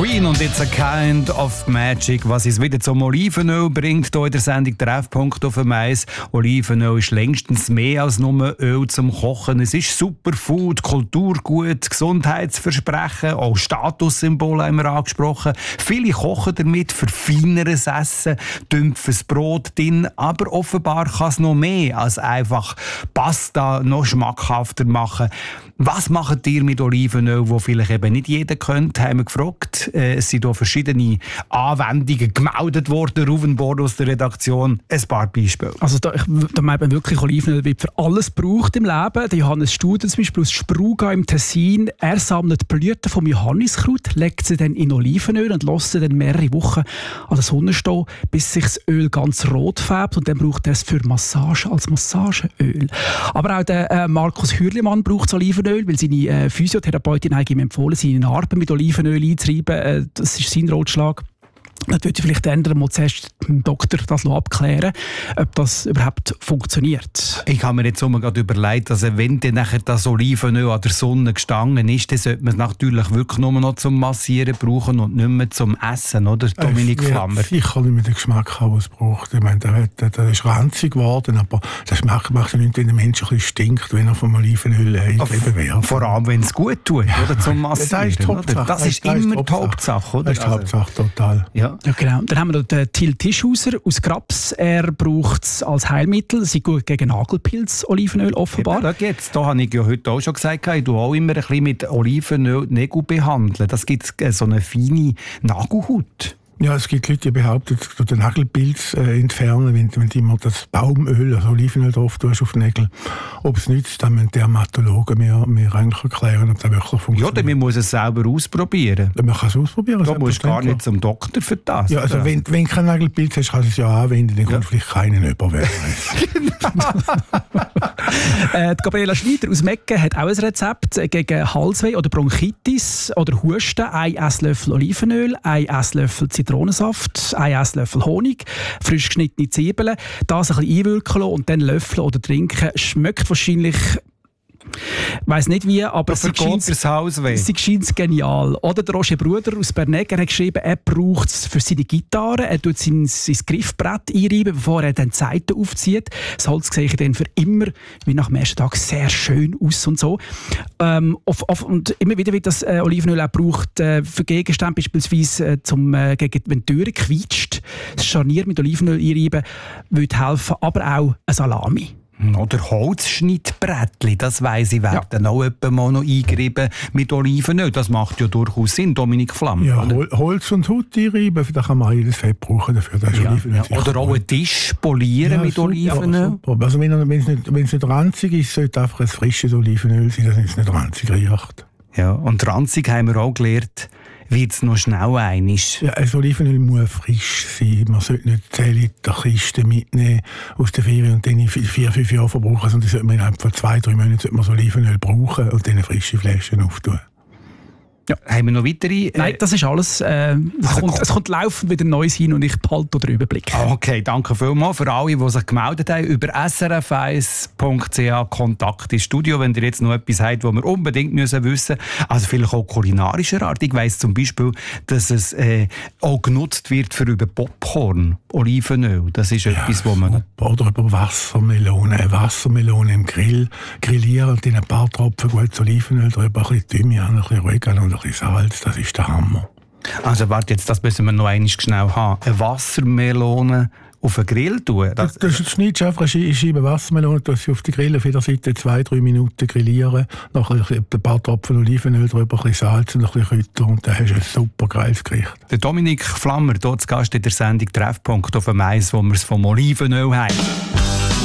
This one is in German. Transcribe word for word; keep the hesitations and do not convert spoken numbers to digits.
Queen und It's a Kind of Magic. Was es wieder zum Olivenöl bringt, hier in der Sendung Treffpunkt auf dem Eis. Olivenöl ist längstens mehr als nur Öl zum Kochen. Es ist Superfood, Kulturgut, Gesundheitsversprechen, auch Statussymbole haben wir angesprochen. Viele kochen damit für feineres Essen, dümpfes Brot drin, aber offenbar kann es noch mehr als einfach Pasta noch schmackhafter machen. Was macht ihr mit Olivenöl, wo vielleicht eben nicht jeder kennt, haben wir gefragt. Es sind hier verschiedene Anwendungen gemeldet worden, Ruvenbord aus der Redaktion. Ein paar Beispiele. Also da, ich, da meint man wirklich, Olivenöl wird für alles gebraucht im Leben. Der Johannes Studer zum Beispiel aus Spruga im Tessin, er sammelt Blüten vom Johanniskraut, legt sie dann in Olivenöl und lässt sie dann mehrere Wochen an der Sonne stehen, bis sich das Öl ganz rot färbt, und dann braucht er es für Massage als Massageöl. Aber auch der äh, Markus Hürlimann braucht das Olivenöl, weil seine äh, Physiotherapeutin hat ihm empfohlen, seine Narben mit Olivenöl einzureiben. Äh, das ist sein Ratschlag. Das würde ich vielleicht ändern, mal zuerst dem Doktor das noch abklären, ob das überhaupt funktioniert. Ich habe mir jetzt gerade überlegt, dass wenn dann nachher das Olivenöl an der Sonne gestanden ist, dann sollte man es natürlich wirklich nur noch zum Massieren brauchen und nicht mehr zum Essen, oder, Dominik Flammer? Sicher nicht mehr den Geschmack haben, was es braucht. Ich meine, der, der, der ist ranzig geworden, aber das macht, macht ja nicht, wenn der Mensch ein bisschen stinkt, wenn er vom Olivenöl eingegeben wird. Vor allem, wenn es gut tut, ja, oder, zum Massieren. Das ist, oder? Das ist das immer ist die Hauptsache, oder? Das ist die Hauptsache, total. Ja. Ja, genau. Dann haben wir noch den Till Tischhauser aus Grabs. Er braucht es als Heilmittel. Sie gut gegen Nagelpilz, Olivenöl offenbar. Eben, da geht's. Da habe ich ja heute auch schon gesagt, ich tue auch immer ein bisschen mit Olivenöl die Nägel behandeln. Das gibt so eine feine Nagelhaut. Ja, es gibt Leute, die behaupten, dass du den Nagelpilz äh, entfernen, wenn, wenn du immer das Baumöl, also Olivenöl drauf tust auf die Nägel. Ob es nützt, dann müssen Dermatologen mir, mir eigentlich erklären, ob das wirklich funktioniert. Ja, man muss es selber ausprobieren. Ja, man kann es ausprobieren. Du musst gar nicht zum Doktor für das. Ja, also wenn, wenn du keinen Nagelpilz hast, kannst du es ja anwenden, dann ja. kommt vielleicht keinen über. äh, Gabriela Schneider aus Mecken hat auch ein Rezept gegen Halsweh oder Bronchitis oder Husten. Ein Esslöffel Olivenöl, ein Esslöffel Zitronensaft, ein Esslöffel Honig, frisch geschnittene Zwiebeln, das ein bisschen einwirken und dann löffeln oder trinken. Schmeckt wahrscheinlich, ich weiss nicht wie, aber es scheint genial. Oder der Roger Bruder aus Bernegg hat geschrieben, er braucht es für seine Gitarre. Er tut sein, sein Griffbrett einreiben, bevor er dann die Saiten aufzieht. Das Holz sehe ich dann für immer, wie nach dem ersten Tag, sehr schön aus und so. Ähm, auf, auf, und immer wieder wird das äh, Olivenöl auch gebraucht äh, für Gegenstände, beispielsweise äh, zum, äh, gegen, wenn die Türe quietscht. Das Scharnier mit Olivenöl einreiben würde helfen, aber auch eine Salami. Oder Holzschnittbrettli, das weiss ich, werden ja. auch jemand mal noch eingerieben mit Olivenöl. Das macht ja durchaus Sinn, Dominik Flammer. Ja, oder? Holz und Haut einreiben, da kann man jedes Fett brauchen dafür. Das ja, ja. Oder auch einen Tisch polieren ja, mit super, Olivenöl. Ja, also wenn es nicht, nicht ranzig ist, sollte einfach ein frisches Olivenöl sein, dass es nicht ranzig riecht. Ja, und ranzig haben wir auch gelernt, wird es noch schnell einig. Ja, also Olivenöl muss frisch sein. Man sollte nicht zehn Liter Kiste mitnehmen aus der Ferien und dann in vier, fünf Jahren verbrauchen, sondern sollte man in etwa zwei, drei Monaten sollte man so Olivenöl brauchen und dann frische Flaschen auftun. Ja. Haben wir noch weitere? Äh, Nein, das ist alles. Äh, es, also, kommt, es kommt laufend wieder Neues hin und ich behalte den Überblick. Okay, danke vielmals für alle, die sich gemeldet haben über s r f eins punkt c h Kontakt ins Studio, wenn ihr jetzt noch etwas habt, was wir unbedingt müssen wissen müssen. Also vielleicht auch kulinarischer Art. Ich weiss zum Beispiel, dass es äh, auch genutzt wird für über Popcorn, Olivenöl. Das ist ja, etwas, wo man... Oder über Wassermelone. Wassermelone im Grill grillieren und in ein paar Tropfen gutes Olivenöl drüber, ein bisschen Thymian, ein bisschen Oregano und ein bisschen Salz, das ist der Hammer. Also warte, jetzt, das müssen wir noch einmal genau haben. Eine Wassermelone auf den Grill tun? Das, das, das schneidest du einfach eine Scheibe Wassermelone, tust sie auf den Grill auf jeder Seite zwei, drei Minuten grillieren, noch ein, ein paar Tropfen Olivenöl drüber, ein bisschen Salz und ein bisschen Kräuter und dann hast du ein super geiles Gericht. Der Dominik Flammer, dort zu Gast in der Sendung Treffpunkt auf dem Eis, wo wir es vom Olivenöl haben.